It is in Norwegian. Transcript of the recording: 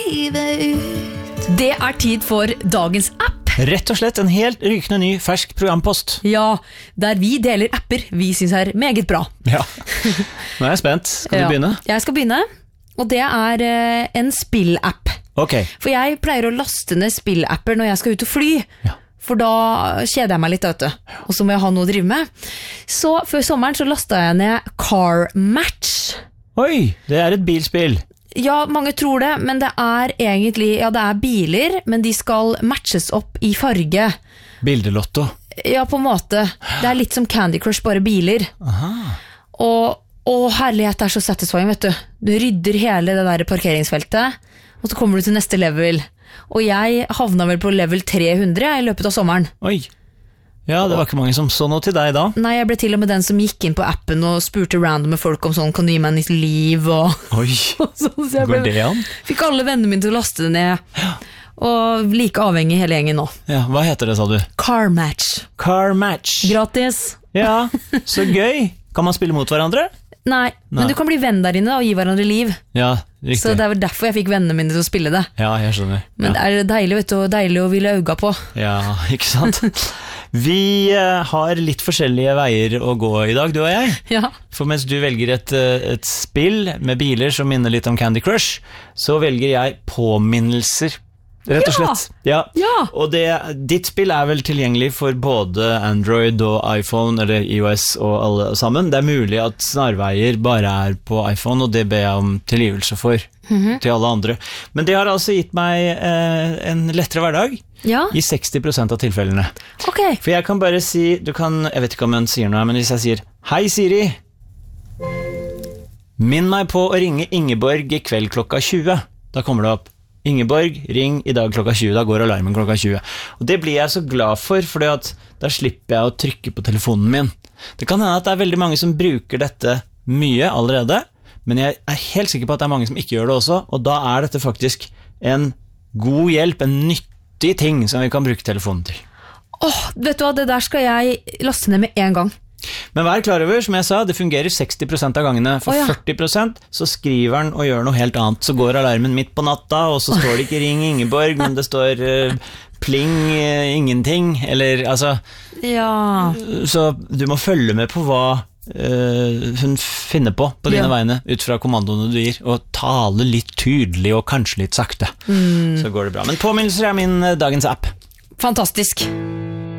livet ut. Det tid for dagens app. Rett og slett en helt rykende ny, fersk programpost. Ja, der vi deler apper vi synes meget bra. Ja, nå jeg spent. Skal du begynne? Jeg skal begynne, og det en spillapp. Ok. For jeg pleier å laste ned spillapper når jeg skal ut og fly. Ja. For da kjeder jeg meg litt, vet du. Og så må jeg ha noe å drive med. Så før sommeren så lastet jeg ned Car Match. Oi, det et bilspill. Ja, mange tror det, men det egentlig, ja, det biler, men de skal matches opp i farge. Bildelotto. Ja, på en måte. Det litt som Candy Crush, bare biler. Aha. Og herlighet så satisfying, vet du. Du rydder hele det der parkeringsfeltet, og så kommer du til neste level. Og jeg havna vel på level 300 i løpet av sommeren. Oi. Ja, det var ikke mange som så noe til deg da. Nei, jeg ble til og med den som gikk inn på appen og spurte random folk om sånn, kan du gi meg nytt liv? Oi, så går det an? Fikk alle vennene mine til å laste det ned. Ja. Og like avhengig hele gjengen nå. Ja, hva heter det, sa du? Car Match. Car Match. Gratis. Ja, så gøy. Kan man spille mot hverandre? Nei, men du kan bli venn der inne og gi hverandre liv. Ja, riktig. Så det vel derfor jeg fikk vennene mine til å spille det. Ja, jeg skjønner. Men det deilig, vet du, og deilig å ville øga på. Ja, ikke sant? Vi har litt forskjellige veier å gå i dag, du og jeg. Ja. For mens du velger et spill med biler som minner litt om Candy Crush, så velger jeg påminnelser. Rett og slett. Ja. Og ditt spill vel tilgjengelig for både Android og iPhone, eller iOS og alle sammen. Det mulig at snarveier bare på iPhone, og det ber jeg om tilgivelse for til alle andre. Men det har altså gitt meg en lettere hverdag i 60% av tilfellene. Okay. For jeg kan bare si, jeg vet ikke om jeg sier noe, men hvis jeg sier «Hei Siri, minn meg på å ringe Ingeborg i kveld klokka 20», da kommer det opp Ingeborg, ring i dag klokka 20, da går alarmen klokka 20. Og det blir jeg så glad for at da slipper jeg å trykke på telefonen min. Det kan hende at det veldig mange som bruker dette mye allerede, men jeg helt sikker på at det mange som ikke gjør det også, og da dette faktisk en god hjelp, en nyttig ting som vi kan bruke telefonen til. Vet du hva, det der skal jeg laste ned med en gang. Men vær klar over, som jeg sa, det fungerer 60% av gangene. For 40% så skriver den og gjør noe helt annet. Så går alarmen midt på natta, og så står det ikke ring Ingeborg, men det står pling ingenting. Eller, altså så du må følge med på hva hun finner på dine vegne, ut fra kommandoene du gir, og tale litt tydelig og kanskje litt sakte. Så går det bra. Men påminnelser min dagens app. Fantastisk.